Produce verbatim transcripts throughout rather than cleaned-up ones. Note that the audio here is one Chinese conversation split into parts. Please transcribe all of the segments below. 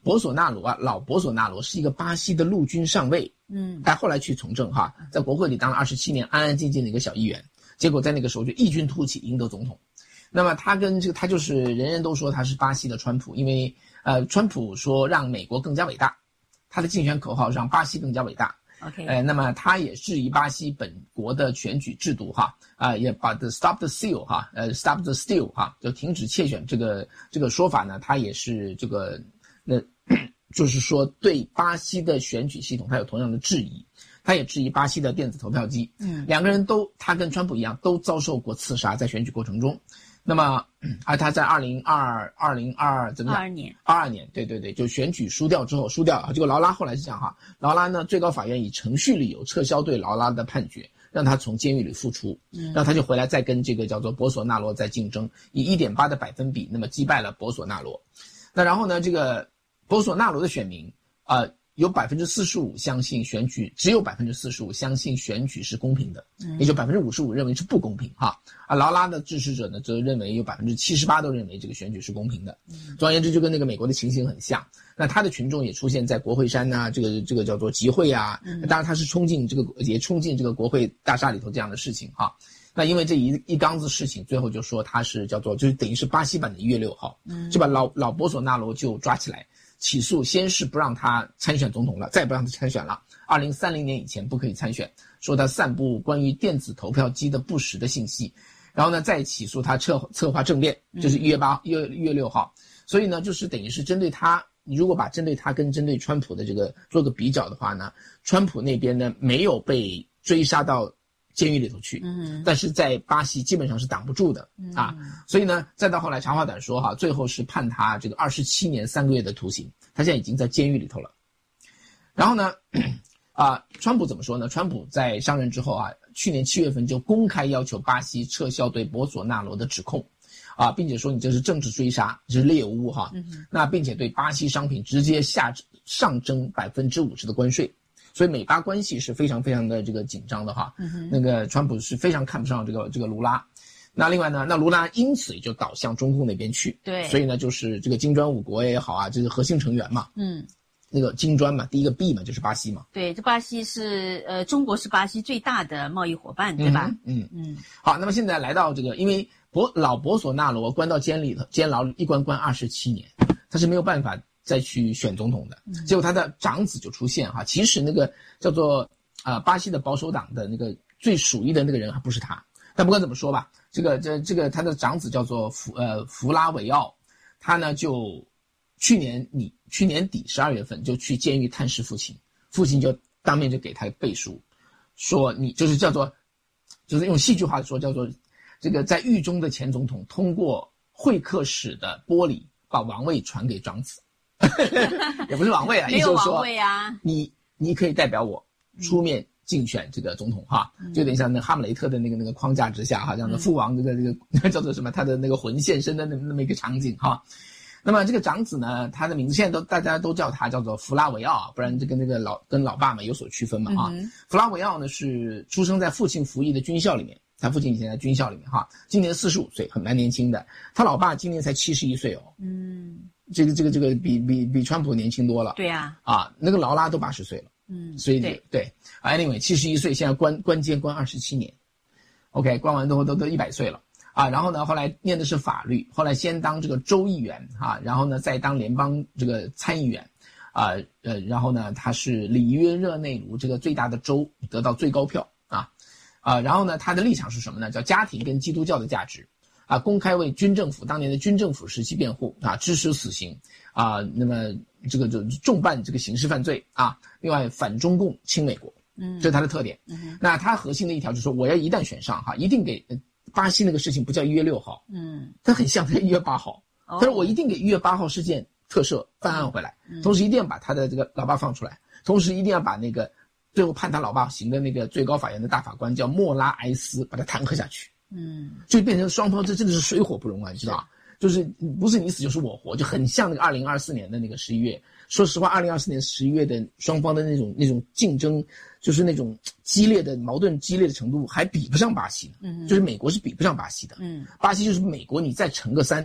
博索纳罗啊，老博索纳罗是一个巴西的陆军上尉，嗯，他后来去从政哈，在国会里当了二十七年，安安静静的一个小议员，结果在那个时候就异军突起，赢得总统。那么他跟这个他就是人人都说他是巴西的川普，因为呃，川普说让美国更加伟大，他的竞选口号让巴西更加伟大。 OK， 呃，那么他也质疑巴西本国的选举制度哈，啊、呃，也把 the stop the steal 哈，呃 stop the steal 哈，就停止窃选这个这个说法呢，他也是这个那。就是说对巴西的选举系统他有同样的质疑，他也质疑巴西的电子投票机，嗯，两个人都他跟川普一样都遭受过刺杀在选举过程中。那么而他在二零二二零二怎么样？ 二二年， 二二年，对对对，就选举输掉之后输掉啊。结果劳拉后来是这样哈，劳拉呢最高法院以程序理由撤销对劳拉的判决，让他从监狱里复出，嗯，然后他就回来再跟这个叫做博索纳罗在竞争，以 一点八 的百分比那么击败了博索纳罗。那然后呢这个博索纳罗的选民啊、呃，有 百分之四十五 相信选举，只有 百分之四十五 相信选举是公平的，嗯，也就 百分之五十五 认为是不公平哈。啊，劳拉的支持者呢则认为有 百分之七十八 都认为这个选举是公平的。总而言之就跟那个美国的情形很像。那他的群众也出现在国会山呐、啊，这个这个叫做集会啊，当然他是冲进这个也冲进这个国会大厦里头这样的事情哈。那因为这一一缸子事情，最后就说他是叫做就是等于是巴西版的一月六号，嗯，就把老老博索纳罗就抓起来起诉，先是不让他参选总统了，再不让他参选了，二零三零年以前不可以参选，说他散布关于电子投票机的不实的信息，然后呢再起诉他策策划政变，就是一月八一月一月六号，所以呢就是等于是针对他，你如果把针对他跟针对川普的这个做个比较的话呢，川普那边呢没有被追杀到监狱里头去，嗯，但是在巴西基本上是挡不住的啊，所以呢，再到后来长话短说哈，最后是判他这个二十七年三个月的徒刑，他现在已经在监狱里头了。然后呢，啊，川普怎么说呢？川普在上任之后啊，去年七月份就公开要求巴西撤销对博索纳罗的指控，啊，并且说你这是政治追杀，这是猎巫哈，嗯，那并且对巴西商品直接下上征百分之五十的关税。所以美巴关系是非常非常的这个紧张的哈，嗯，那个川普是非常看不上这个这个卢拉，那另外呢，那卢拉因此也就倒向中共那边去， 对， 所以呢就是这个金砖五国也好啊，这是核心成员嘛， 嗯， 那个金砖嘛，第一个 B 嘛就是巴西嘛， 对，这巴西是呃中国是巴西最大的贸易伙伴，对吧？ 嗯 嗯, 嗯好，那么现在来到这个，因为博老博索纳罗关到监里头，监牢一关关二十七年，他是没有办法再去选总统的，结果他的长子就出现哈。其实那个叫做啊、呃、巴西的保守党的那个最属意的那个人还不是他，但不管怎么说吧，这个这这个他的长子叫做弗呃弗拉维奥，他呢就去年你去年底十二月份就去监狱探视父亲，父亲就当面就给他背书，说你就是叫做就是用戏剧化的说叫做这个在狱中的前总统通过会客室的玻璃把王位传给长子。也不是王位啊， 没有王位啊， 你你可以代表我出面竞选这个总统哈，嗯，就有点像那哈姆雷特的那个那个框架之下哈，这样的父王这个这个叫做什么，他的那个魂现身的那那么一个场景哈。那么这个长子呢，他的名字现在都大家都叫他叫做弗拉维奥，不然这跟那个老跟老爸嘛有所区分嘛啊，嗯。弗拉维奥呢是出生在父亲服役的军校里面，他父亲以前在军校里面哈，今年四十五岁，很蛮年轻的。他老爸今年才七十一岁哦，嗯。这个这个这个比比比川普年轻多了， 对啊， 啊，那个劳拉都八十岁了，嗯，所以对对 ，anyway， 七十一岁，现在关关监关二十七年 ，OK， 关完都都都一百岁了啊。然后呢，后来念的是法律，后来先当这个州议员啊，然后呢再当联邦这个参议员，啊呃，然后呢他是里约热内卢这个最大的州得到最高票啊啊，然后呢他的立场是什么呢？叫家庭跟基督教的价值。啊，公开为军政府当年的军政府时期辩护啊，支持死刑啊，那么这个就重办这个刑事犯罪啊，另外反中共亲美国，嗯，这是他的特点。嗯，那他核心的一条就是说，我要一旦选上哈，一定给巴西那个事情不叫一月六号，嗯，他很像他一月八号，他说我一定给一月八号事件特赦翻案回来，同时一定要把他的这个老爸放出来，同时一定要把那个最后判他老爸刑的那个最高法院的大法官叫莫拉埃斯把他弹劾下去。嗯，就变成双方，这真的是水火不容啊，你知道吧？就是不是你死就是我活，就很像那个二零二四年的那个十一月。说实话，二零二四年十一月的双方的那种那种竞争，就是那种激烈的矛盾激烈的程度，还比不上巴西呢。嗯，就是美国是比不上巴西的。嗯，巴西就是美国，你再乘个三，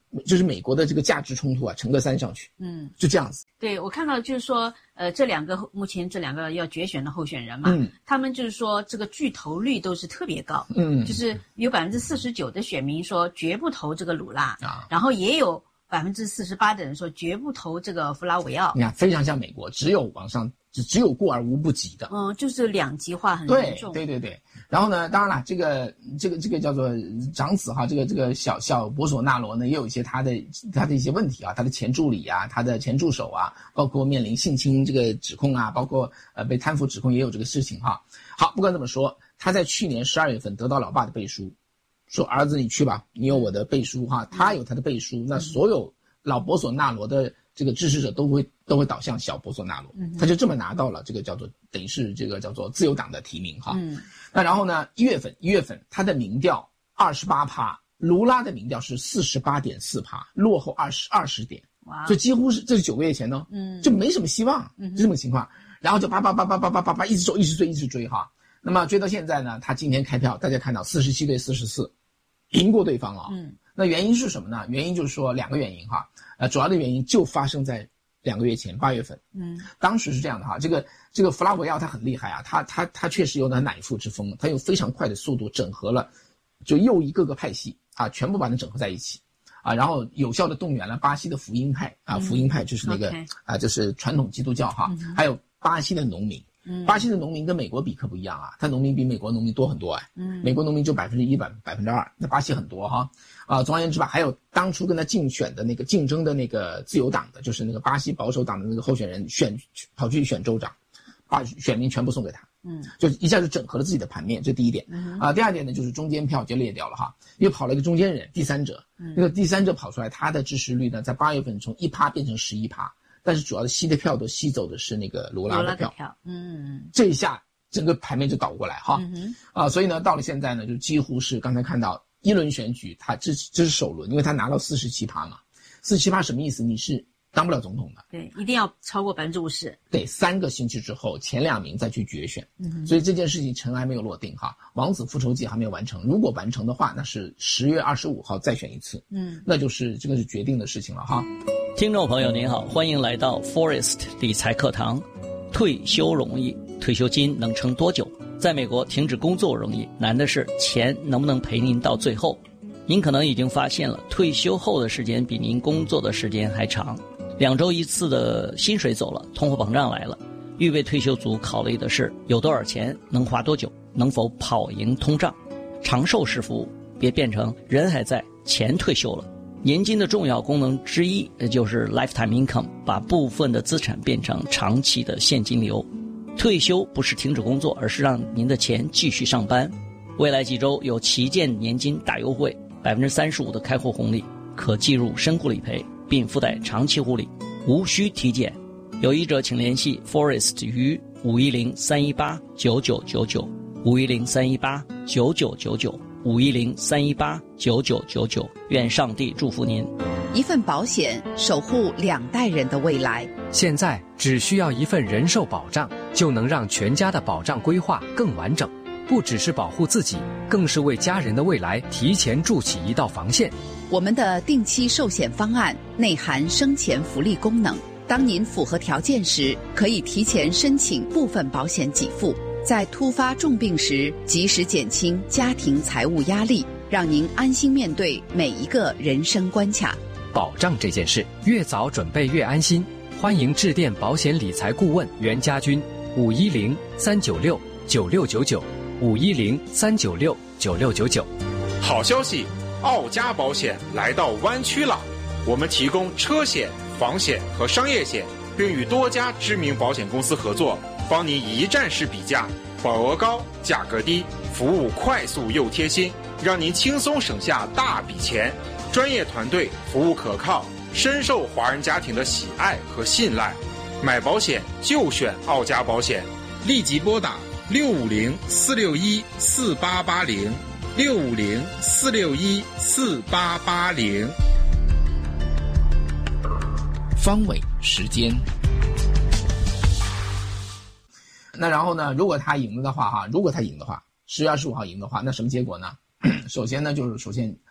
就是美国的这个价值冲突啊，乘个三上去， 嗯， 就这样子。 对，我看到就是说，呃，这两个目前这两个要决选的候选人嘛， 嗯， 他们就是说这个拒投率都是特别高， 嗯， 就是有百分之四十九的选民说绝不投这个鲁拉啊， 然后也有百分之四十八的人说绝不投这个弗拉维奥。 你看，非常像美国，只有往上，只只有过而无不及的。 嗯，就是两极化很严重。 对对对对。然后呢，当然了，这个这个这个叫做长子哈，这个这个小小博索纳罗呢，也有一些他的他的一些问题啊，他的前助理啊，他的前助手啊，包括面临性侵这个指控啊，包括呃被贪腐指控也有这个事情哈。好，不管怎么说，他在去年十二月份得到老爸的背书，说儿子你去吧，你有我的背书哈，他有他的背书，那所有老博索纳罗的这个支持者都会都会倒向小博索纳罗，他就这么拿到了这个叫做等于是这个叫做自由党的提名哈。 嗯， 那然后呢，一月份一月份他的民调二十八趴，卢拉的民调是四十八点四趴，落后二十二十点， 哇， 就几乎是这是九个月前呢， 嗯， 就没什么希望，嗯，就这么个情况，然后就叭叭叭叭叭叭叭叭一直走一直追一直追哈。那么追到现在呢，他今天开票，大家看到四十七对四十四，赢过对方了。 嗯， 那原因是什么呢？原因就是说两个原因哈，呃，主要的原因就发生在两个月前八月份。 嗯， 当时是这样的哈，这个这个弗拉维奥他很厉害啊，他他他确实有那乃父之风，他用非常快的速度整合了就右翼各个派系啊，全部把它整合在一起啊，然后有效的动员了巴西的福音派啊，福音派就是那个、 嗯 okay. 啊，就是传统基督教哈， 嗯、 还有巴西的农民。巴西的农民跟美国比可不一样啊，他农民比美国农民多很多啊。嗯，美国农民就百分之一百百分之二，那巴西很多哈。啊，总而言之吧，还有当初跟他竞选的那个竞争的那个自由党的，就是那个巴西保守党的那个候选人选跑去选州长，把选民全部送给他。嗯，就一下就整合了自己的盘面，这第一点。嗯、啊，第二点呢，就是中间票就裂掉了哈，又跑了一个中间人，第三者。嗯，那个第三者跑出来，他的支持率呢，在八月份从一趴变成十一趴。但是主要的吸的票都吸走的是那个卢拉的票， 票嗯， 这一下整个盘面就倒过来哈， 嗯、 啊，所以呢，到了现在呢，就几乎是刚才看到一轮选举，他这这是首轮，因为他拿到四十七趴嘛，四十七趴什么意思？你是当不了总统的， 对，一定要超过百分之五十， 对，三个星期之后前两名再去决选，嗯，所以这件事情尘埃没有落定哈，王子复仇记还没有完成，如果完成的话，那是十月二十五号再选一次，嗯，那就是这个是决定的事情了哈。 听众朋友您好，欢迎来到 Forest 理财课堂。退休容易，退休金能撑多久？在美国停止工作容易，难的是钱能不能陪您到最后。您可能已经发现了，退休后的时间比您工作的时间还长。两周一次的薪水走了，通货膨胀来了，预备退休族考虑的是有多少钱，能花多久，能否跑赢通胀。长寿式服务，别变成人还在，钱退休了。年金的重要功能之一，也就是 lifetime income， 把部分的资产变成长期的现金流。退休不是停止工作，而是让您的钱继续上班。未来几周有旗舰年金大优惠，百分之三十五的开户红利，可计入身故理赔，并附带长期护理，无需体检。有意者请联系 Forest 于五一零三一八九九九九，五一零三一八九九九九。五一零三一八九九九九，愿上帝祝福您。 一份保险守护两代人的未来。 现在只需要一份人寿保障，就能让全家的保障规划更完整。不只是保护自己，更是为家人的未来提前筑起一道防线。 我们的定期寿险方案内含生前福利功能，当您符合条件时，可以提前申请部分保险给付。在突发重病时，及时减轻家庭财务压力，让您安心面对每一个人生关卡。 保障这件事，越早准备越安心。欢迎致电保险理财顾问袁家军，五一零三九六九六九九，五一零三九六九六九九。 好消息，奥家保险来到湾区了。我们提供车险、房险和商业险，并与多家知名保险公司合作，帮您一站式比价，保额高，价格低，服务快速又贴心，让您轻松省下大笔钱。专业团队，服务可靠，深受华人家庭的喜爱和信赖。买保险就选奥家保险，立即拨打六五零四六一四八八零，六五零四六一四八八零。 方伟时间。那然后呢，如果他赢了的话哈，如果他赢的话，十月二十五号赢的话，那什么结果呢？首先呢，就是首先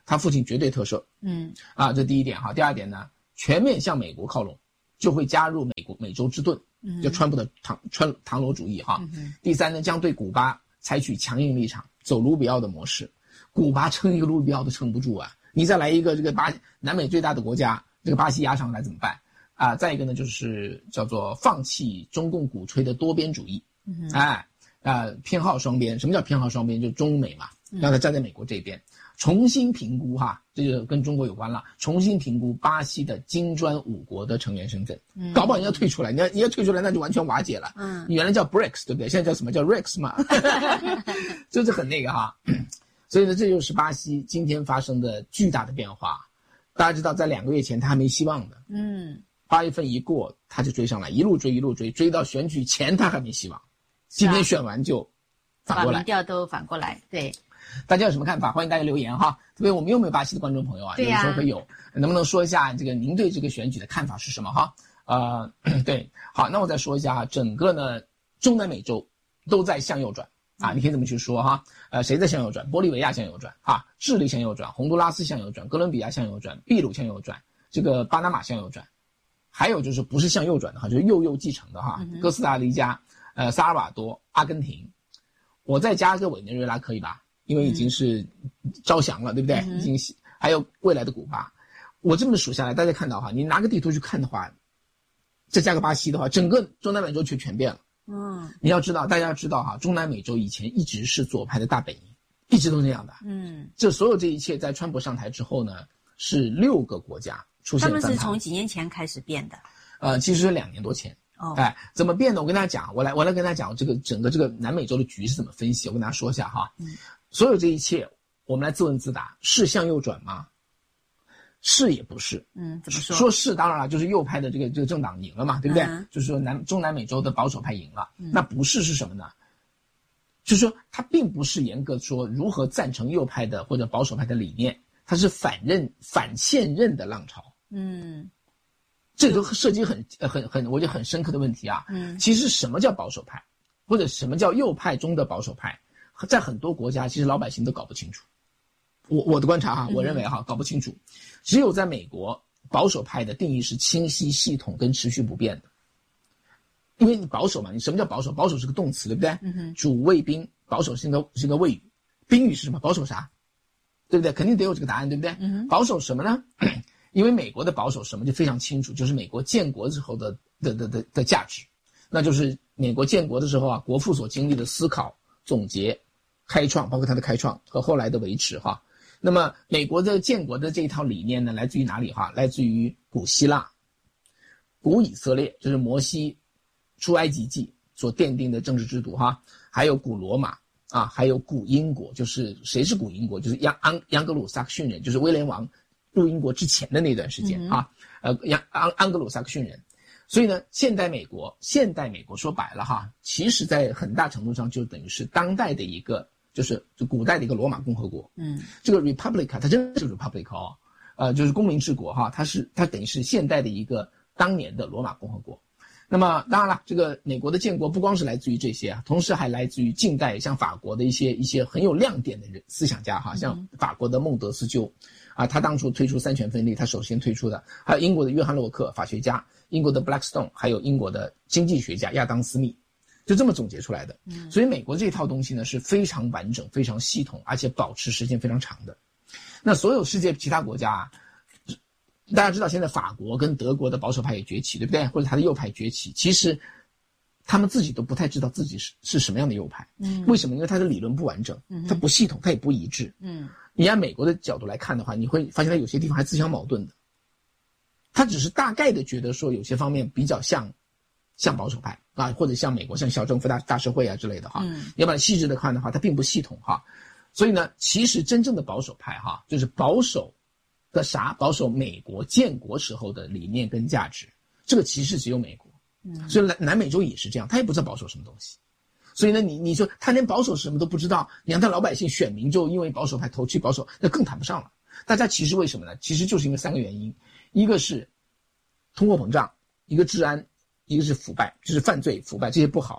他父亲绝对特赦。 嗯， 啊，这第一点哈。第二点呢，全面向美国靠拢，就会加入美国美洲之盾，就川普的唐川唐罗主义哈。 嗯、 第三呢，将对古巴采取强硬立场，走卢比奥的模式。古巴撑一个卢比奥都撑不住啊！你再来一个这个巴南美最大的国家，这个巴西压上来怎么办啊？再一个呢，就是叫做放弃中共鼓吹的多边主义， 嗯、 哎啊，偏好双边。什么叫偏好双边？就是中美嘛，让他站在美国这边。重新评估哈，这就跟中国有关了。重新评估巴西的金砖五国的成员身份，嗯、搞不好你要退出来，你要你要退出来，那就完全瓦解了。嗯，你原来叫 B R I C S 对不对？现在叫什么叫 R I C S 嘛？就是很那个哈。所以呢，这就是巴西今天发生的巨大的变化。大家知道，在两个月前他还没希望的， 嗯， 八月份一过他就追上来，一路追一路追，追到选举前他还没希望，今天选完就反过来， 把民调都反过来，对。 大家有什么看法？欢迎大家留言哈。特别我们有没有巴西的观众朋友啊？ 对呀、啊， 有时候会有，能不能说一下这个您对这个选举的看法是什么哈？呃，对，好，那我再说一下，整个呢中南美洲都在向右转啊，你可以这么去说哈。呃，谁在向右转？玻利维亚向右转啊，智利向右转，洪都拉斯向右转，哥伦比亚向右转，秘鲁向右转，这个巴拿马向右转，还有就是不是向右转的哈，就是右右继承的哈，哥斯达黎加、呃萨尔瓦多、阿根廷，我再加个委内瑞拉可以吧？因为已经是招降了，对不对？已经还有未来的古巴，我这么数下来，大家看到哈，你拿个地图去看的话，再加个巴西的话，整个中南美洲就全变了。嗯，你要知道，大家要知道哈，中南美洲以前一直是左派的大本营，一直都这样的。嗯，这所有这一切在川普上台之后呢，是六个国家出现翻盘。 他们是从几年前开始变的。 呃，其实是两年多前。哦，哎，怎么变呢？我跟大家讲，我来我来跟大家讲这个整个这个南美洲的局是怎么分析，我跟大家说一下哈。嗯。所有这一切，我们来自问自答：是向右转吗？是也不是。 嗯，怎么说？ 说是当然了，就是右派的这个这个政党赢了嘛，对不对？嗯、就是说南中南美洲的保守派赢了。嗯、那不是是什么呢？就是说，它并不是严格说如何赞成右派的或者保守派的理念，它是反任反现任的浪潮。嗯，这都涉及很很很，我觉得很深刻的问题啊。嗯，其实什么叫保守派，或者什么叫右派中的保守派？在很多国家，其实老百姓都搞不清楚。我我的观察哈，我认为哈，搞不清楚。只有在美国，保守派的定义是清晰、系统跟持续不变的。因为你保守嘛，你什么叫保守？保守是个动词，对不对？嗯哼。主谓宾，保守是一个是一个谓语，宾语是什么？保守啥？对不对？肯定得有这个答案，对不对？嗯哼。保守什么呢？因为美国的保守什么就非常清楚，就是美国建国之后的的的的的价值，那就是美国建国的时候啊，国父所经历的思考、总结。开创，包括它的开创和后来的维持哈。那么美国的建国的这一套理念呢，来自于哪里哈？来自于古希腊、古以色列，就是摩西出埃及记所奠定的政治制度哈。还有古罗马啊，还有古英国，就是谁是古英国？就是央安安格鲁萨克逊人，就是威廉王入英国之前的那段时间啊。呃，央安安格鲁萨克逊人。所以呢，现代美国，现代美国说白了哈，其实在很大程度上就等于是当代的一个。就是就古代的一个罗马共和国，嗯，这个 Republic 它真的是 Republic 哦，呃，就是公民治国哈，它是它等于是现代的一个当年的罗马共和国。那么当然了，这个美国的建国不光是来自于这些啊，同时还来自于近代像法国的一些一些很有亮点的人思想家哈，像法国的孟德斯鸠，啊，他当初推出三权分立，他首先推出的，还有英国的约翰洛克法学家，英国的 Blackstone， 还有英国的经济学家亚当斯密。就这么总结出来的，所以美国这套东西呢是非常完整、非常系统，而且保持时间非常长的。那所有世界其他国家啊，大家知道现在法国跟德国的保守派也崛起，对不对？或者他的右派崛起，其实他们自己都不太知道自己是是什么样的右派。嗯，为什么？因为他的理论不完整，他不系统，他也不一致。嗯，你按美国的角度来看的话，你会发现他有些地方还自相矛盾的。他只是大概的觉得说有些方面比较像。像保守派啊，或者像美国像小政府大大社会啊之类的哈，嗯，要不然细致的看的话，它并不系统哈。所以呢，其实真正的保守派哈，就是保守的啥？保守美国建国时候的理念跟价值，这个其实只有美国。嗯，所以南南美洲也是这样，他也不知道保守什么东西。所以呢，你你说他连保守什么都不知道，你让他老百姓选民就因为保守派投去保守，那更谈不上了。大家其实为什么呢？其实就是因为三个原因，一个是通货膨胀，一个治安。一个是腐败，就是犯罪、腐败这些不好，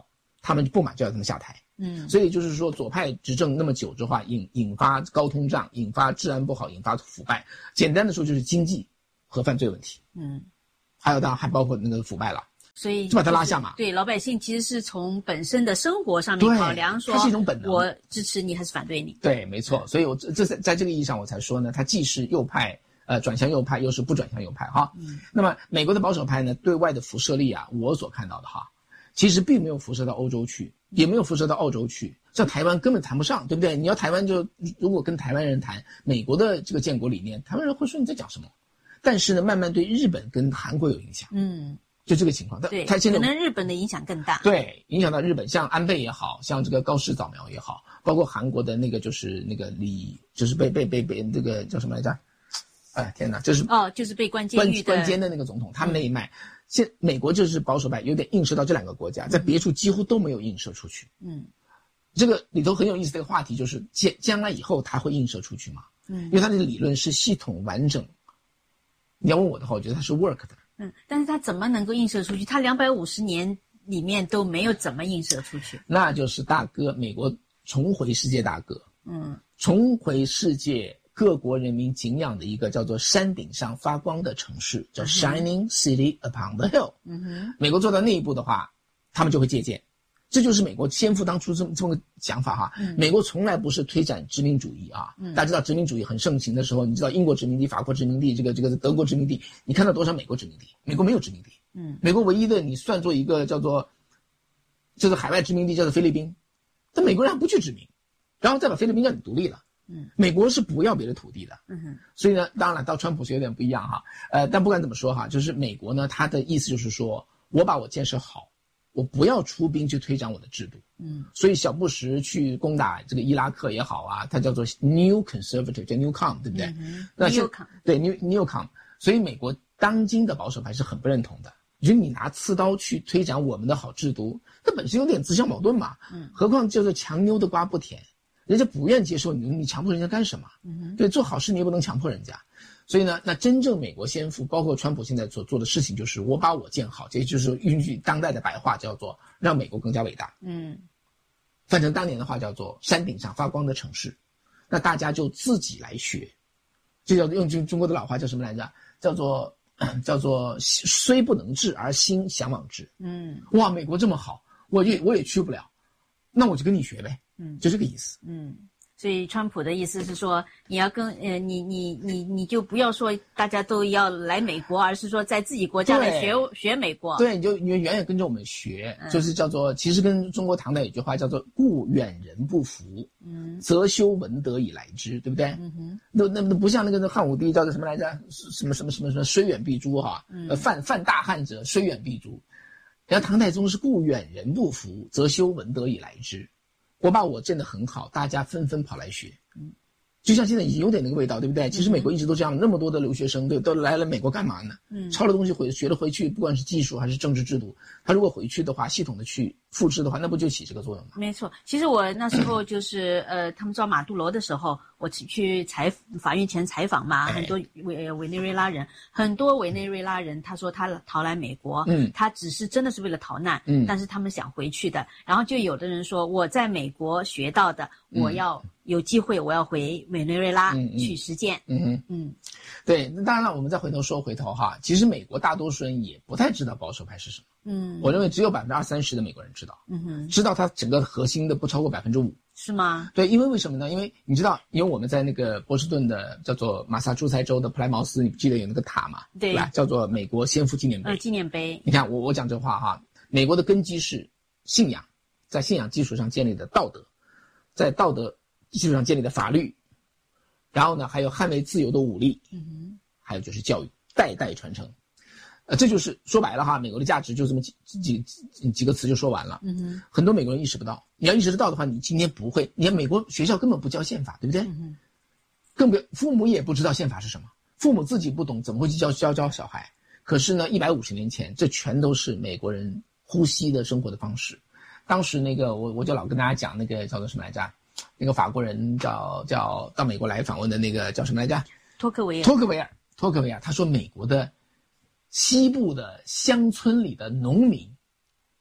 他们不满就要他们下台。 嗯， 所以就是说左派执政那么久之后，引引发高通胀，引发治安不好，引发腐败。简单的说就是经济和犯罪问题。 嗯， 还有当然还包括那个腐败了。 所以就把它拉下马。 对，老百姓其实是从本身的生活上面考量，说它是一种本能， 我支持你还是反对你。 对，没错。所以我这这在在这个意义上，我才说呢，它既是右派，呃，转向右派，又是不转向右派哈。嗯。那么美国的保守派呢，对外的辐射力啊，我所看到的哈，其实并没有辐射到欧洲去，也没有辐射到澳洲去，像台湾根本谈不上，对不对？你要台湾就如果跟台湾人谈美国的这个建国理念，台湾人会说你在讲什么？但是呢，慢慢对日本跟韩国有影响。 嗯。 就这个情况， 对， 他现在可能日本的影响更大。 对，影响到日本，像安倍也好，像这个高市早苗也好，包括韩国的那个就是那个李，就是被被被被这个叫什么来着？哎，天哪，就是哦，就是被关监狱的关监的那个总统，他们那一脉，现美国就是保守派，有点映射到这两个国家，在别处几乎都没有映射出去。 嗯， 这个里头很有意思的一个话题就是将将来以后它会映射出去吗？嗯，因为它的理论是系统完整。你要问我的话，我觉得它是 work 的。 嗯，但是它怎么能够映射出去？它两百五十年里面都没有怎么映射出去。 那就是大哥，美国重回世界大哥， 嗯， 重回世界各国人民敬仰的一个叫做山顶上发光的城市，叫 Shining City upon the Hill。 嗯哼， 美国做到那一步的话，他们就会借鉴。这就是美国先父当初这么这么个想法哈。嗯、美国从来不是推展殖民主义啊。嗯、大家知道殖民主义很盛行的时候，你知道英国殖民地、法国殖民地、这个这个德国殖民地，你看到多少美国殖民地？美国没有殖民地。嗯，美国唯一的你算作一个叫做叫做海外殖民地叫做菲律宾，但美国人还不去殖民，然后再把菲律宾让你独立了。嗯，美国是不要别的土地的。嗯哼，所以呢，当然了，到川普是有点不一样哈。呃，但不管怎么说哈，就是美国呢，它的意思就是说我把我建设好。我不要出兵去推展我的制度，嗯，所以小布什去攻打这个伊拉克也好啊，它叫做 New Conservative， 叫 Newcom， 对不对？嗯、那 Newcom 对 New Newcom， 所以美国当今的保守派是很不认同的，就是你拿刺刀去推展我们的好制度，它本身有点自相矛盾嘛，嗯，何况叫做强妞的瓜不甜，人家不愿接受你，你强迫人家干什么？嗯，对，做好事你也不能强迫人家。所以呢，那真正美国先父，包括川普现在所做的事情，就是我把我建好，这就是运用当代的白话叫做让美国更加伟大。嗯，翻成当年的话叫做山顶上发光的城市，那大家就自己来学，这叫用中国的老话叫什么来着？叫做叫做虽不能至而心向往之。嗯，哇，美国这么好，我也我也去不了，那我就跟你学呗。嗯，就这个意思。 嗯。所以川普的意思是说，你要跟呃，你你你你就不要说大家都要来美国，而是说在自己国家来学学美国。 对，你就你远远跟着我们学，嗯、就是叫做，其实跟中国唐代有句话叫做"故远人不服，嗯，则修文德以来之"，对不对？嗯哼，那那那不像那个汉武帝叫做什么来着？什么什么什么什么虽远必诛哈，嗯、呃，犯犯大汉者虽远必诛。然后唐太宗是"故远人不服，则修文德以来之"。我把我建得很好，大家纷纷跑来学，嗯，就像现在已经有点那个味道，对不对？其实美国一直都这样，那么多的留学生，对，都来了美国干嘛呢？嗯，抄了东西回学了回去，不管是技术还是政治制度，他如果回去的话，系统的去复制的话，那不就起这个作用吗？ 没错，其实我那时候就是呃，他们抓马杜罗的时候，我去采法院前采访嘛，很多委委内瑞拉人，很多委内瑞拉人，他说他逃来美国，嗯，他只是真的是为了逃难，嗯，但是他们想回去的，然后就有的人说我在美国学到的，我要有机会我要回委内瑞拉去实践，嗯嗯嗯， 对，那当然了，我们再回头说回头哈，其实美国大多数人也不太知道保守派是什么，嗯，我认为只有百分之二三十的美国人知道，嗯哼，知道它整个核心的不超过百分之五。 是吗？ 对，因为为什么呢？因为你知道，因为我们在那个波士顿的叫做马萨诸塞州的普莱茅斯，你记得有那个塔嘛？ 对， 对吧？叫做美国先父纪念碑。 呃，纪念碑。 你看我我讲这话哈，美国的根基是信仰，在信仰基础上建立的道德，在道德基础上建立的法律，然后呢，还有捍卫自由的武力，嗯哼，还有就是教育，代代传承。呃，这就是说白了哈，美国的价值就这么几几几几个词就说完了。嗯哼，很多美国人意识不到，你要意识得到的话，你今天不会，你看美国学校根本不教宪法，对不对？嗯哼，更不父母也不知道宪法是什么，父母自己不懂，怎么会去教教教小孩？可是呢，一百五十年前，这全都是美国人呼吸的生活的方式。当时那个我我就老跟大家讲那个叫做什么来着？那个法国人叫叫到美国来访问的那个叫什么来着？ 托克维尔。 托克维尔，托克维尔，他说美国的西部的乡村里的农民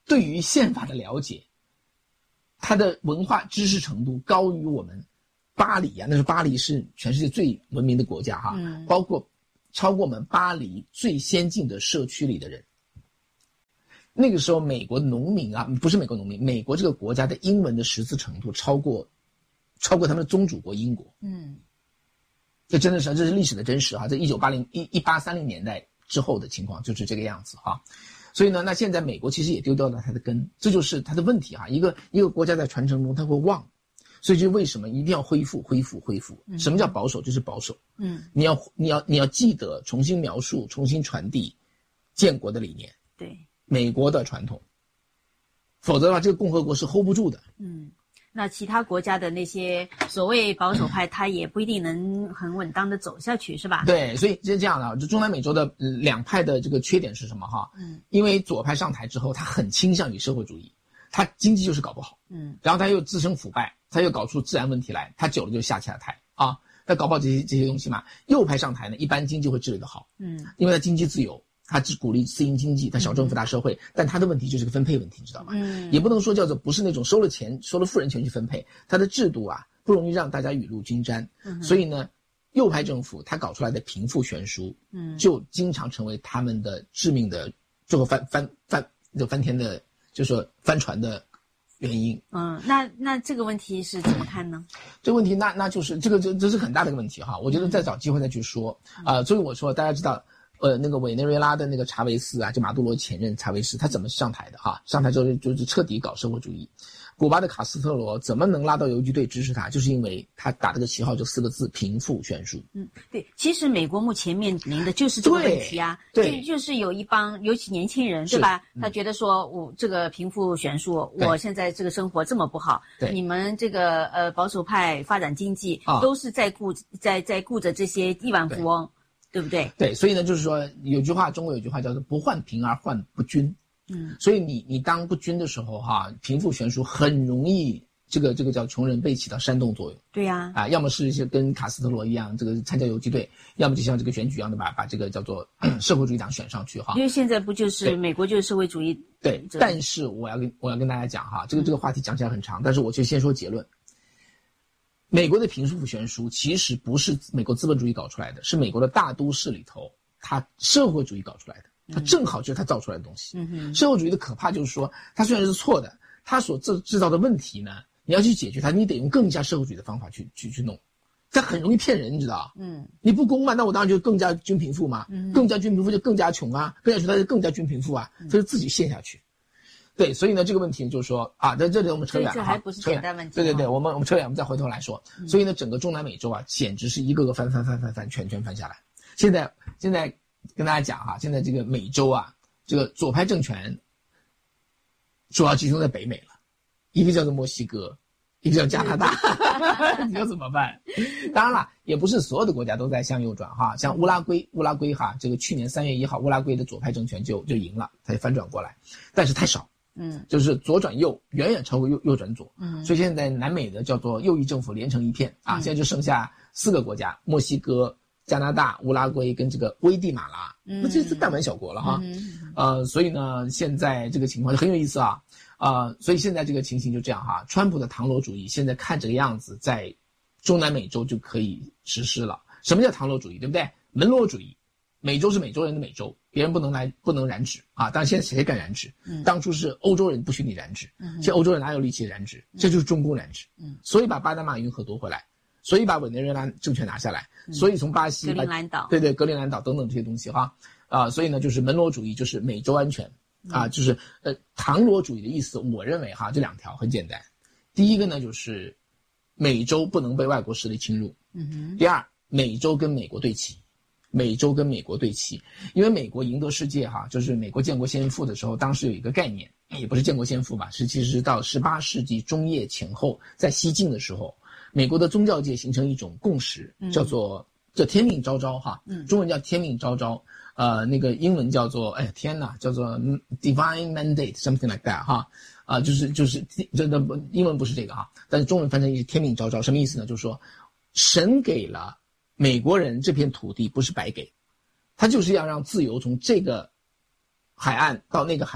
对于宪法的了解，他的文化知识程度高于我们巴黎啊，那是巴黎是全世界最文明的国家哈，嗯、包括超过我们巴黎最先进的社区里的人。那个时候美国的农民啊，不是美国农民，美国这个国家的英文的识字程度超过超过他们的宗主国英国。嗯，这真的是这是历史的真实哈，在一九八零一一八三零年代之后的情况就是这个样子哈。所以呢，那现在美国其实也丢掉了它的根，这就是它的问题哈。一个一个国家在传承中它会忘，所以就为什么一定要恢复恢复恢复？什么叫保守？就是保守。嗯，你要你要你要记得重新描述、重新传递建国的理念。 对。 美国的传统，否则的话，这个共和国是 hold 不住的。 嗯，那其他国家的那些所谓保守派，他也不一定能很稳当的走下去，是吧？ 对，所以是这样的，就中南美洲的、呃、两派的这个缺点是什么哈？嗯，因为左派上台之后，他很倾向于社会主义，他经济就是搞不好，嗯，然后他又自身腐败，他又搞出治安问题来，他久了就下下台啊，他搞不好这些这些东西嘛。右派上台呢，一般经济会治理得好，嗯，因为他经济自由。他只鼓励私营经济，他小政府大社会，嗯、但他的问题就是个分配问题，你知道吗？嗯，也不能说叫做不是那种收了钱收了富人钱去分配，他的制度啊不容易让大家雨露均沾，嗯、所以呢，右派政府他搞出来的贫富悬殊，嗯，就经常成为他们的致命的最后翻翻翻就翻天的，就是说翻船的原因。 嗯，那那这个问题是怎么看呢？ 这个问题那那就是这个这这是很大的一个问题哈，我觉得再找机会再去说啊、呃。所以我说大家知道。呃，那个委内瑞拉的那个查韦斯啊，就马杜罗前任查韦斯，他怎么上台的哈？上台之后就是彻底搞社会主义。古巴的卡斯特罗怎么能拉到游击队支持他？就是因为他打这个旗号就四个字：贫富悬殊。 嗯，对，其实美国目前面临的就是这个问题啊， 对， 就就是有一帮尤其年轻人，对吧？他觉得说我这个贫富悬殊，我现在这个生活这么不好，你们这个呃保守派发展经济、啊、都是在顾在在顾着这些亿万富翁。对不对？ 对，所以呢，就是说有句话，中国有句话叫做"不患贫而患不均"。嗯，所以你你当不均的时候，哈，贫富悬殊很容易，这个这个叫穷人被起到煽动作用。 对呀、啊， 啊，要么是一些跟卡斯特罗一样，这个参加游击队，要么就像这个选举一样的把把这个叫做社会主义党选上去哈。 因为现在不就是美国就是社会主义？ 对，但是我要跟我要跟大家讲哈，这个这个话题讲起来很长，但是我就先说结论。美国的贫富悬殊其实不是美国资本主义搞出来的，是美国的大都市里头它社会主义搞出来的，它正好就是它造出来的东西。嗯、社会主义的可怕就是说，它虽然是错的，它所制制造的问题呢，你要去解决它，你得用更加社会主义的方法去去去弄，它很容易骗人，你知道？嗯，你不公嘛，那我当然就更加均贫富嘛，嗯、更加均贫富就更加穷啊，更加穷它就更加均贫富啊，这是自己陷下去。对，所以呢，这个问题就是说啊，在这里我们扯远了， 这还不是简单问题。 对对对，我们我们扯远，我们再回头来说。嗯、所以呢，整个中南美洲啊，简直是一个个翻翻翻翻翻，全全翻下来。现在现在跟大家讲哈、啊，现在这个美洲啊，这个左派政权主要集中在北美了，一个叫做墨西哥，一个叫加拿大，你要怎么办？当然了，也不是所有的国家都在向右转哈，像乌拉圭，乌拉圭哈，这个去年三月一号，乌拉圭的左派政权就就赢了，它就翻转过来，但是太少。嗯，就是左转右远远超过右右转左，嗯，所以现在南美的叫做右翼政府连成一片啊，嗯、现在就剩下四个国家：墨西哥、加拿大、乌拉圭跟这个危地马拉，嗯，那这是弹丸小国了哈，嗯、呃，所以呢，现在这个情况就很有意思啊，呃，所以现在这个情形就这样哈，川普的唐罗主义现在看这个样子，在中南美洲就可以实施了。什么叫唐罗主义？对不对？门罗主义。美洲是美洲人的美洲，别人不能来不能染指啊！当然现在谁敢染指？嗯，当初是欧洲人不许你染指，嗯，现在欧洲人哪有力气染指？嗯、这就是中共染指，嗯，所以把巴拿马运河夺回来，所以把委内瑞拉政权拿下来，嗯、所以从巴西、 格陵兰岛， 对对，格陵兰岛等等这些东西哈啊，所以呢就是门罗主义，就是美洲安全啊，嗯、就是呃唐罗主义的意思，我认为哈这两条很简单，第一个呢就是美洲不能被外国势力侵入，嗯哼，第二美洲跟美国对齐。美洲跟美国对齐，因为美国赢得世界哈，就是美国建国先父的时候，当时有一个概念，也不是建国先父吧，是其实是到十八世纪中叶前后，在西晋的时候，美国的宗教界形成一种共识，叫做叫天命昭昭哈，中文叫天命昭昭，呃，那个英文叫做哎天哪，叫做 divine mandate something like that 哈，啊、呃，就是就是真的英文不是这个哈，但是中文翻成是天命昭昭，什么意思呢？就是说神给了美国人这片土地不是白给，他就是要让自由从这个海岸到那个海岸，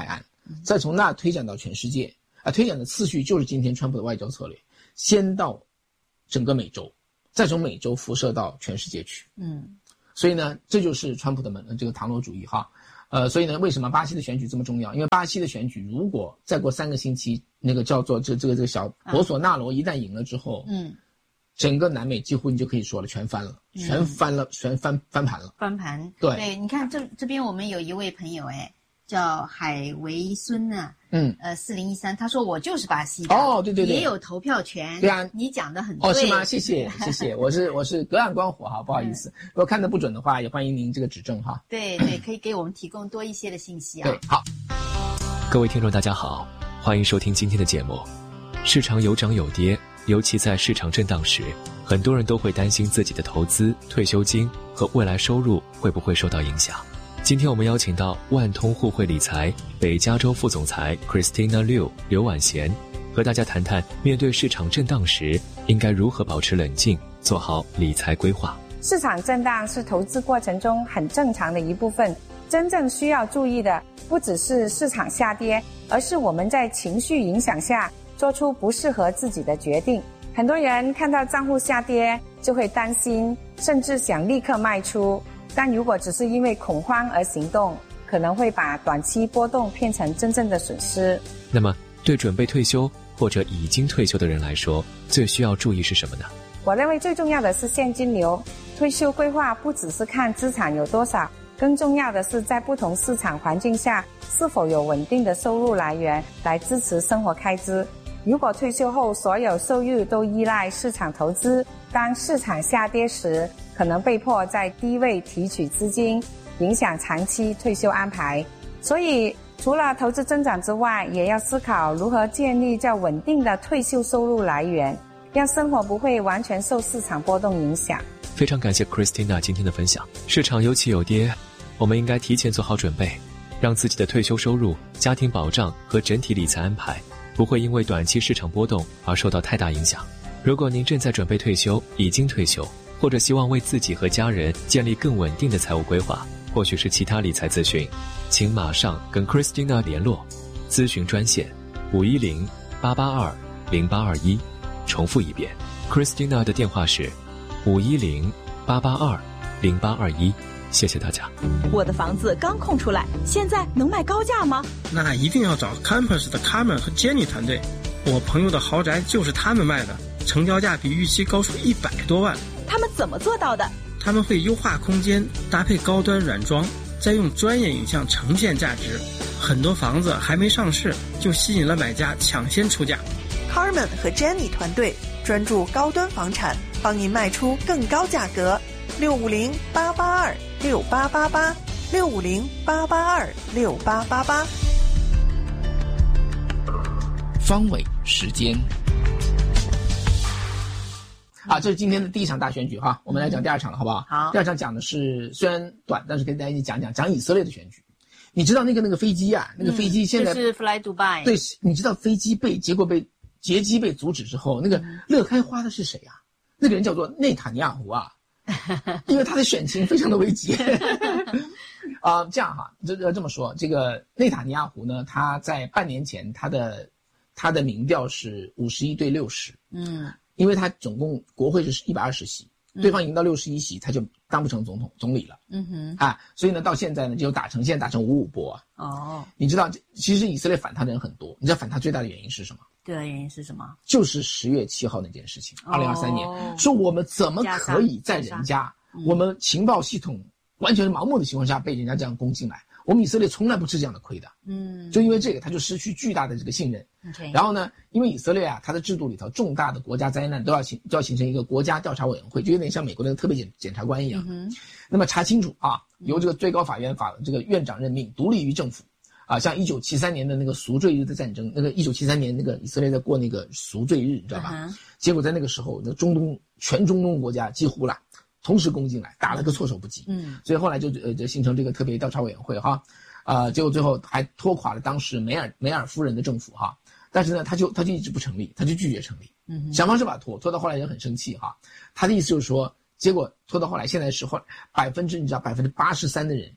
再从那推展到全世界啊，推展的次序就是今天川普的外交策略，先到整个美洲，再从美洲辐射到全世界去。 嗯， 所以呢，这就是川普的门这个唐罗主义哈。呃，所以呢，为什么巴西的选举这么重要？因为巴西的选举如果再过三个星期，那个叫做这这个这个小博索纳罗一旦赢了之后， 嗯， 整个南美几乎你就可以说了，全翻了，全翻了，全翻翻盘了。 翻盘， 对对，你看这这边我们有一位朋友哎，叫海维孙啊， 嗯， 呃，四零一三，他说我就是巴西的， 哦，对对对， 也有投票权， 对啊， 你讲的很对， 哦，是吗？谢谢谢谢，我是我是隔岸观火哈，不好意思， 嗯、 如果看得不准的话，也欢迎您这个指正哈。 对对，可以给我们提供多一些的信息啊。 对，好， 各位听众大家好，欢迎收听今天的节目。市场有涨有跌，尤其在市场震荡时，很多人都会担心自己的投资、退休金和未来收入会不会受到影响。今天我们邀请到万通互惠理财北加州副总裁 Christina Liu 刘婉贤，和大家谈谈面对市场震荡时应该如何保持冷静，做好理财规划。 市场震荡是投资过程中很正常的一部分，真正需要注意的不只是市场下跌，而是我们在情绪影响下做出不适合自己的决定。很多人看到账户下跌就会担心，甚至想立刻卖出，但如果只是因为恐慌而行动，可能会把短期波动变成真正的损失。 那么对准备退休或者已经退休的人来说，最需要注意是什么呢？ 我认为最重要的是现金流。退休规划不只是看资产有多少，更重要的是在不同市场环境下是否有稳定的收入来源来支持生活开支。如果退休后所有收入都依赖市场投资，当市场下跌时，可能被迫在低位提取资金，影响长期退休安排。所以除了投资增长之外，也要思考如何建立较稳定的退休收入来源，让生活不会完全受市场波动影响。 非常感谢 Christina 今天的分享。市场有起有跌，我们应该提前做好准备，让自己的退休收入、家庭保障和整体理财安排不会因为短期市场波动而受到太大影响。如果您正在准备退休、已经退休，或者希望为自己和家人建立更稳定的财务规划，或许是其他理财咨询，请马上跟 Christina 联络。咨询专线五一零八八二零八二一，重复一遍 ，Christina 的电话是五一零八八二零八二一。谢谢大家。 我的房子刚空出来，现在能卖高价吗？ 那一定要找 Campus 的 Carmen 和 Jenny 团队，我朋友的豪宅就是他们卖的，成交价比预期高出一百多万。 他们怎么做到的？ 他们会优化空间，搭配高端软装，再用专业影像呈现价值。很多房子还没上市，就吸引了买家抢先出价。 Carmen 和 Jenny 团队专注高端房产，帮您卖出更高价格。六五零八八二六八八八，六五零八八二六八八八。 方伟时间啊，这是今天的第一场大选举哈，我们来讲第二场了，好不好？ 好。 第二场讲的是虽然短，但是跟大家一起讲讲讲以色列的选举。你知道那个那个飞机啊，那个飞机现在、 嗯、就是 Fly Dubai。 对，你知道飞机被结果被劫机被阻止之后，那个乐开花的是谁啊？那个人叫做内塔尼亚胡啊。因为他的选情非常的危急啊、呃，这样哈，这这么说，这个内塔尼亚胡呢，他在半年前他的他的民调是五十一对六十，嗯，因为他总共国会是一百二十席，对方赢到六十一席，他就当不成总统总理了，嗯哼，啊，所以呢，到现在呢就打成现在打成五五波啊。哦，你知道，其实以色列反他的人很多，你知道反他最大的原因是什么？ 对的原因是什么？ 就是十月七号那件事情，二零二三年，说我们怎么可以在人家、嗯、我们情报系统完全盲目的情况下被人家这样攻进来？我们以色列从来不吃这样的亏的，嗯，就因为这个，他就失去巨大的这个信任。Okay. 然后呢，因为以色列啊，它的制度里头重大的国家灾难都要形都要形成一个国家调查委员会，就有点像美国的特别检检察官一样。嗯、那么查清楚啊，由这个最高法院法这个院长任命，独立于政府。啊，像一九七三年的那个赎罪日的战争，那个一九七三年那个以色列在过那个赎罪日，你知道吧？ Uh-huh. 结果在那个时候，那中东全中东国家几乎啦同时攻进来，打了个措手不及。嗯，所以后来就呃就形成这个特别调查委员会哈，啊、呃，结果最后还拖垮了当时梅尔梅尔夫人的政府哈，但是呢，他就他就一直不成立，他就拒绝成立，嗯，想方设法拖，拖到后来也很生气哈。他的意思就是说，结果拖到后来，现在是后百分之你知道百分之八十三的人。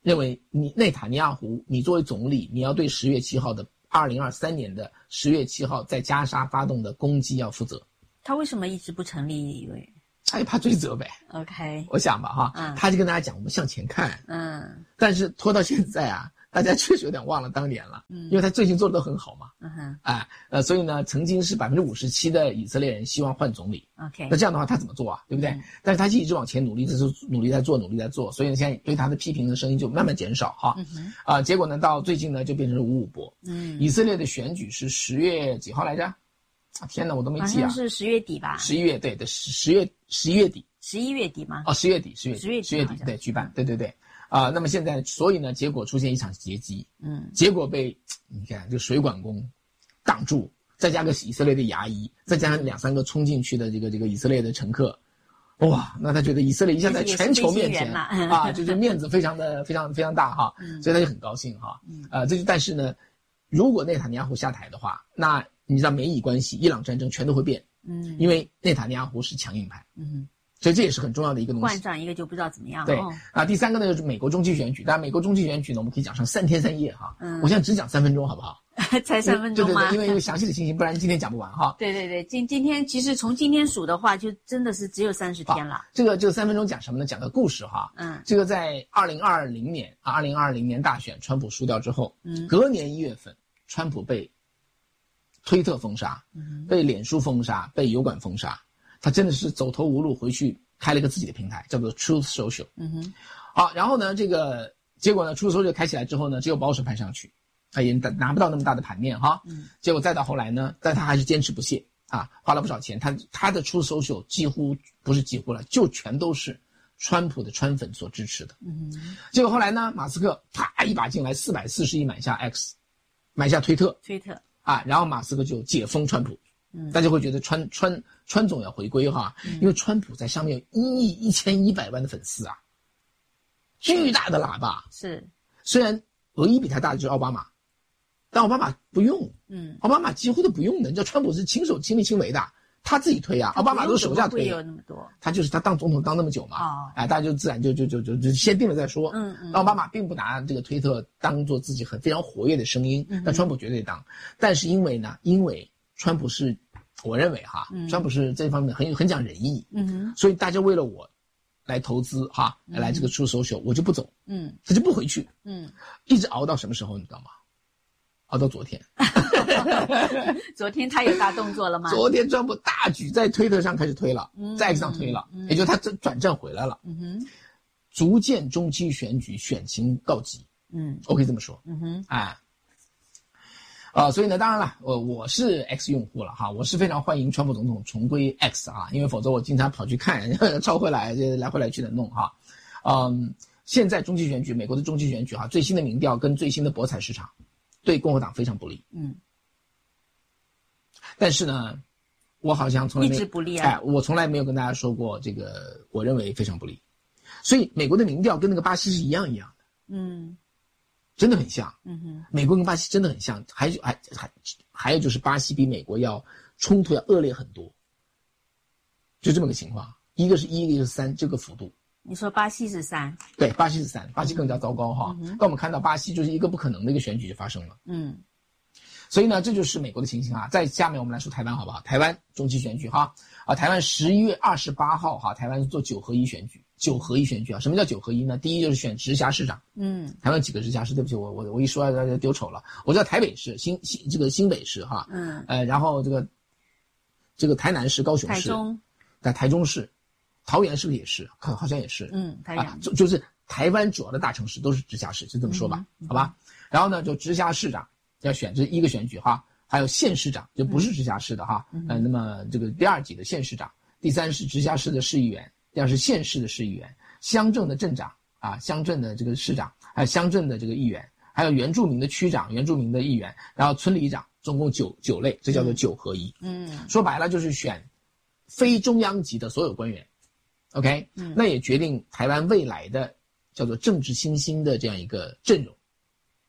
认为你内塔尼亚胡，你作为总理，你要对十月七号的二零二三年的十月七号在加沙发动的攻击要负责。 他为什么一直不成立？因为他也怕追责呗。 OK， 我想吧哈， 嗯， 他就跟大家讲我们向前看， 嗯， 但是拖到现在啊，大家确实有点忘了当年了，嗯，因为他最近做的都很好嘛， 嗯哼， 哎，呃，所以呢，曾经是百分之五十七的以色列人希望换总理 ，OK， 那这样的话他怎么做啊？对不对？嗯，但是他一直往前努力，在做，努力在做，努力在做，所以呢，现在对他的批评的声音就慢慢减少哈，嗯哼，啊，结果呢，到最近呢就变成五五波，嗯，以色列的选举是十月几号来着？啊，天哪，我都没记啊！ 好像是十月底吧？ 十一月，对对，十十月十一月底。 十一月底吗？ 哦，十月底，十月底， 十月底， 十月底，对，举办，对对对，啊、呃，那么现在，所以呢，结果出现一场劫机，嗯，结果被你看这个水管工挡住，再加个以色列的牙医，再加上两三个冲进去的这个这个以色列的乘客，哇，那他觉得以色列一下在全球面前啊，就是面子非常的非常非常大哈，嗯、所以他就很高兴哈，啊、呃，这就但是呢，如果内塔尼亚胡下台的话，那你知道美以关系、伊朗战争全都会变，嗯，因为内塔尼亚胡是强硬派，嗯。所以这也是很重要的一个东西。 换上一个就不知道怎么样了。 对、哦、啊，第三个呢就是美国中期选举。当然，美国中期选举呢，我们可以讲上三天三夜哈。嗯，我现在只讲三分钟，好不好？ 才三分钟吗？ 对对对，因为因为详细的信息，不然今天讲不完哈。 对对对，今今天其实从今天数的话，就真的是只有三十天了。 这个这个三分钟讲什么呢？讲个故事哈。嗯，这个在二零二零年啊，二零二零年大选，川普输掉之后，嗯，隔年一月份，川普被推特封杀，嗯，被脸书封杀，被油管封杀，他真的是走投无路，回去。开了一个自己的平台，叫做 Truth Social。嗯哼，好，然后呢，这个结果呢 ，Truth Social 开起来之后呢，只有保守派上去，他也拿不到那么大的盘面哈。嗯，结果再到后来呢，但他还是坚持不懈啊，花了不少钱。他他的 Truth Social 几乎不是几乎了，就全都是川普的川粉所支持的。嗯哼，结果后来呢，马斯克啪一把进来，四百四十亿买下 X， 买下推特， 推特啊，然后马斯克就解封川普。嗯，大家会觉得川川川总要回归哈，嗯、因为川普在上面有一亿一千一百万的粉丝啊，巨大的喇叭是。 虽然唯一比他大的就是奥巴马，但奥巴马不用，嗯，奥巴马几乎都不用的。你知道川普是亲手亲力亲为的，他自己推啊，奥巴马都是手下推。 会有那么多？ 他就是他当总统当那么久嘛，哦、哎，大家就自然就就就就就先定了再说。嗯嗯。奥巴马并不拿这个推特当做自己很非常活跃的声音，嗯、但川普绝对当。但是因为呢，因为川普是。我认为哈，嗯、川普是这方面很很讲仁义，嗯，所以大家为了我来投资哈，嗯、来这个出 social， 我就不走，嗯，他就不回去，嗯，一直熬到什么时候你知道吗？熬到昨天。 昨天他有大动作了吗？ 昨天川普大举在推特上开始推了，嗯、在 X 上推了，嗯、也就是他这转战回来了，嗯哼，逐渐中期选举选情告急，嗯，我可以这么说，嗯哼，啊。啊、呃，所以呢，当然了，我我是 X 用户了哈，我是非常欢迎川普总统重归 X 啊，因为否则我经常跑去看，抄回来，来回来去的弄哈。嗯，现在中期选举，美国的中期选举哈，最新的民调跟最新的博彩市场，对共和党非常不利。嗯。但是呢，我好像从来没一直不利啊。 哎，我从来没有跟大家说过这个，我认为非常不利。所以美国的民调跟那个巴西是一样一样的。嗯。真的很像，嗯哼，美国跟巴西真的很像，还还还还有就是巴西比美国要冲突要恶劣很多，就这么个情况，一个是一，一个是三，这个幅度。 你说巴西是三？ 对，巴西是三，巴西更加糟糕哈。嗯、但我们看到巴西就是一个不可能的一个选举就发生了，嗯，所以呢，这就是美国的情形啊。再下面我们来说台湾好不好？台湾中期选举哈，啊，台湾十一月二十八号哈，台湾是做九合一选举。九合一选举啊，什么叫九合一呢？第一就是选直辖市长，嗯，台湾几个直辖市，对不起，我我我一说大家丢丑了，我知道台北市、新新这个新北市哈，嗯，呃，然后这个这个台南市、高雄市、 台中， 在台中市、桃园是不是也是？好，好像也是， 嗯，台湾、啊、 就就是台湾主要的大城市都是直辖市，就这么说吧，嗯、好吧？然后呢，就直辖市长要选，这是一个选举哈，还有县市长，就不是直辖市的哈，嗯、呃，那么这个第二级的县市长，第三是直辖市的市议员。第二是县市的市议员，乡镇的镇长啊，乡镇的这个市长，还有乡镇的这个议员，还有原住民的区长、原住民的议员，然后村里长，总共九九类，这叫做九合一。嗯，说白了就是选非中央级的所有官员。OK，嗯，那也决定台湾未来的叫做政治新兴的这样一个阵容。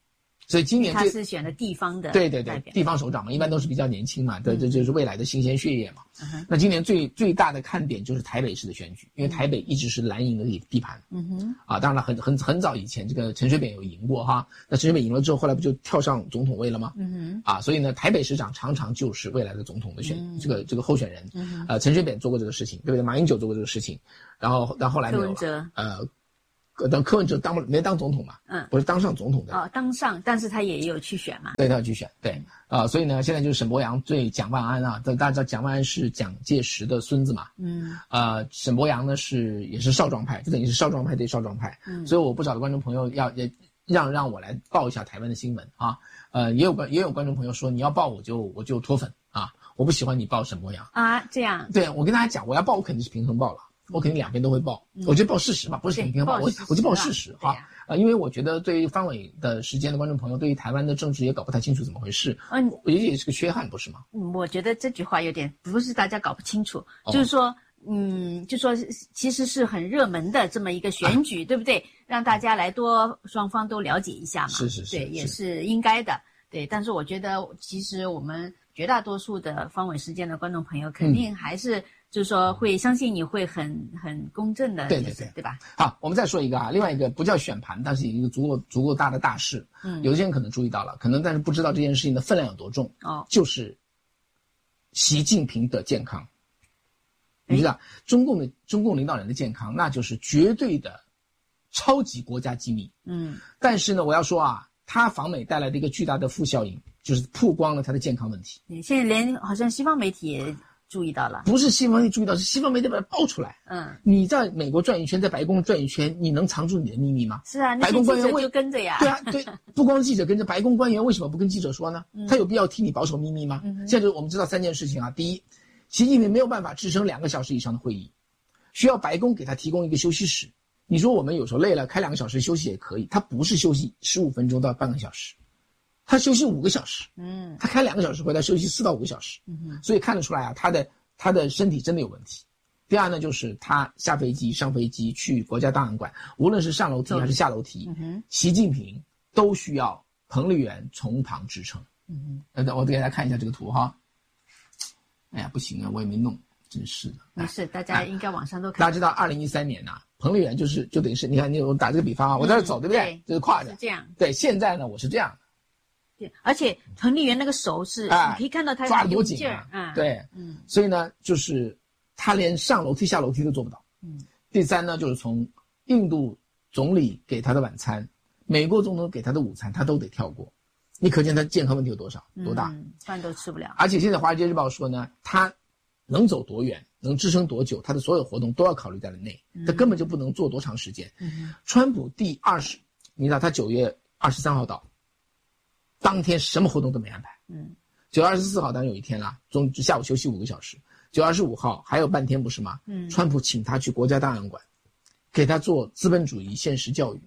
所以今年他是选的地方的对对对代表地方首长嘛，一般都是比较年轻嘛，对，这就是未来的新鲜血液嘛。 嗯、 那今年最最大的看点就是台北市的选举，因为台北一直是蓝营的地盘。 嗯哼。 啊，当然了，很很很早以前这个陈水扁有赢过哈，那陈水扁赢了之后，后来不就跳上总统位了吗？ 嗯哼。 啊，所以呢，台北市长常常就是未来的总统的选、嗯、这个这个候选人。 嗯呃，陈水扁做过这个事情，对不对？马英九做过这个事情，然后但后来没有了。 柯文哲呃。等柯文哲当不没当总统嘛， 嗯， 不是当上总统的哦，当上，但是他也有去选嘛， 对，他要去选，对，啊、呃，所以呢，现在就是沈伯洋对蒋万安啊，大家知道蒋万安是蒋介石的孙子嘛， 嗯， 呃，沈伯洋呢是也是少壮派，就等于是少壮派对少壮派， 嗯， 所以我不少的观众朋友要也让让我来报一下台湾的新闻啊，呃，也有观也有观众朋友说你要报我就我就脱粉啊，我不喜欢你报沈伯洋啊，这样， 对，我跟大家讲，我要报我肯定是平衡报了。我肯定两边都会报，嗯、我就报事实嘛，不是平衡报，我我就报事实哈。啊、呃，因为我觉得对于方伟的时间的观众朋友，对于台湾的政治也搞不太清楚怎么回事，嗯，我觉得也是个缺憾，不是吗？ 嗯，我觉得这句话有点不是大家搞不清楚，哦、就是说，嗯，就说其实是很热门的这么一个选举，啊、对不对？让大家来多双方都了解一下嘛， 是是是， 对，也是应该的，对。但是我觉得，其实我们绝大多数的方伟时间的观众朋友，肯定还是。嗯就是说会相信你会很很公正的， 对对对， 对吧？ 好，我们再说一个啊，另外一个不叫选盘，但是一个足够足够大的大事。嗯，有些人可能注意到了，可能但是不知道这件事情的分量有多重。 哦， 就是习近平的健康。你知道，中共的中共领导人的健康，那就是绝对的超级国家机密。 嗯， 但是呢，我要说啊，他访美带来的一个巨大的负效应，就是曝光了他的健康问题。 现在连好像西方媒体也。注意到了， 不是西方媒体注意到，是西方媒体把它爆出来。 嗯， 你在美国转一圈，在白宫转一圈，你能藏住你的秘密吗？ 是啊， 白宫官员就跟着呀。 对啊，对，不光记者跟着，白宫官员为什么不跟记者说呢？ 嗯、 他有必要替你保守秘密吗？嗯、现在我们知道三件事情啊，第一，习近平没有办法支撑两个小时以上的会议，需要白宫给他提供一个休息室。你说我们有时候累了，开两个小时休息也可以，他不是休息十五分钟到半个小时。他休息五个小时， 嗯， 他开两个小时会，他休息四到五个小时， 嗯， 所以看得出来啊，他的他的身体真的有问题。第二呢，就是他下飞机、上飞机去国家档案馆，无论是上楼梯还是下楼梯， 嗯、 习近平都需要彭丽媛从旁支撑。 嗯， 呃，我给大家看一下这个图哈。哎呀，不行啊，我也没弄，真是的。 没事，大家应该网上都看。 大家知道，二零一三年呐、啊，彭丽媛就是就等于是，你看，你我打这个比方啊，我在这走， 嗯、 对不对？就是跨着。 是这样。 对，现在呢，我是这样的。 对，而且彭丽媛那个手是， 啊、 你可以看到她抓得多紧啊！ 嗯， 对， 嗯， 所以呢，就是他连上楼梯、下楼梯都做不到。 嗯， 第三呢，就是从印度总理给他的晚餐，美国总统给他的午餐，他都得跳过。你可见他健康问题有多少、多大？ 嗯，饭都吃不了。 而且现在《华尔街日报》说呢，他能走多远，能支撑多久，他的所有活动都要考虑在内，他根本就不能做多长时间。 嗯， 川普第二十，你知道他九月二十三号到。当天什么活动都没安排。 嗯， 九月二十四号当然有一天啦，中下午休息五个小时。九月二十五号还有半天不是吗？ 嗯， 川普请他去国家档案馆，给他做资本主义现实教育。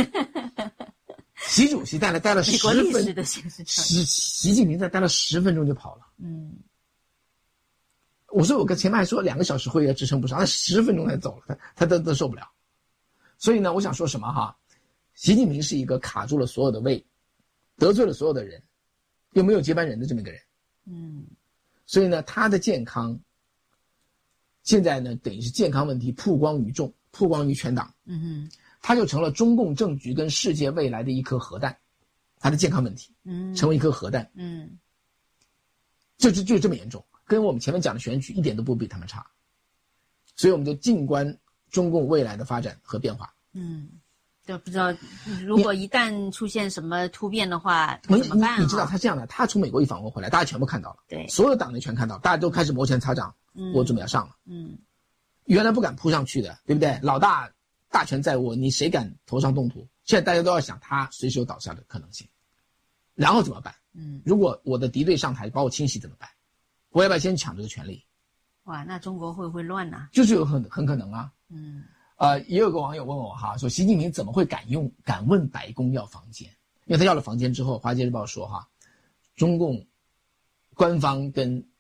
习主席在那待了十分， 美国历史的现实教育。 习习近平在待了十分钟就跑了。 嗯， 我说我跟前面还说两个小时会议支撑不上，他十分钟才走了，他他都都受不了。所以呢，我想说什么哈？习近平是一个卡住了所有的位。得罪了所有的人，又没有接班人的这么一个人， 嗯， 所以呢，他的健康现在呢，等于是健康问题曝光于众，曝光于全党， 嗯哼， 他就成了中共政局跟世界未来的一颗核弹，他的健康问题， 嗯， 成为一颗核弹， 嗯， 就就就这么严重，跟我们前面讲的选举一点都不比他们差，所以我们就静观中共未来的发展和变化， 嗯。就不知道，如果一旦出现什么突变的话，怎么办、啊你？你知道他这样的，他从美国一访问回来，大家全部看到了， 对， 所有党内全看到，大家都开始摩拳擦掌， 嗯， 我准备要上了， 嗯， 原来不敢扑上去的，对不对？老大大权在握，你谁敢头上动土？现在大家都要想他随时有倒下的可能性，然后怎么办？ 嗯， 如果我的敌对上台把我清洗怎么办？我要不要先抢这个权利？ 哇，那中国会不会乱呢、啊？ 就是有很很可能啊， 嗯。 呃，也有个网友问我哈，说习近平怎么会敢用敢问白宫要房间？因为他要了房间之后，《华尔街日报》说哈，中共官方跟